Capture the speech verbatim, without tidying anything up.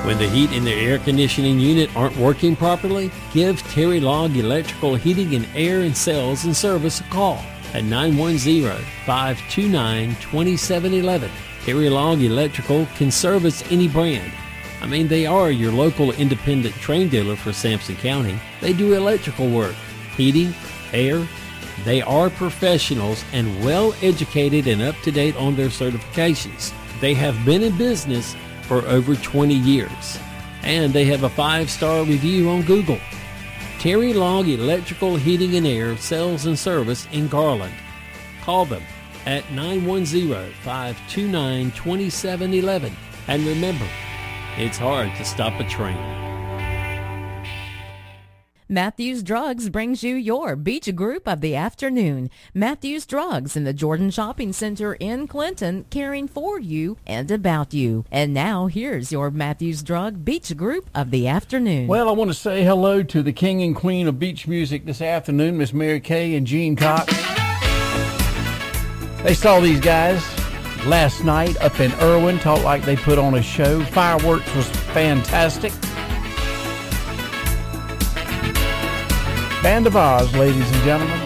When the heat in the air conditioning unit aren't working properly, give Terry Log Electrical Heating and Air and Sales and Service a call at nine one zero, five two nine, two seven one one. Terry Log Electrical can service any brand. I mean, they are your local independent train dealer for Sampson County. They do electrical work, heating, air. They are professionals and well educated and up to date on their certifications. They have been in business for over twenty years, and they have a five-star review on Google. Terry Log Electrical Heating and Air Sales and Service in Garland. Call them at nine one zero, five two nine, two seven one one. And remember, it's hard to stop a train. Matthews Drugs brings you your Beach Group of the afternoon. Matthews Drugs in the Jordan Shopping Center in Clinton, caring for you and about you. And now here's your Matthews Drug Beach Group of the afternoon. Well, I want to say hello to the king and queen of beach music this afternoon, Miss Mary Kay and Gene Cox. They saw these guys last night up in Irwin, talked like they put on a show. Fireworks was fantastic. Band of Oz, ladies and gentlemen.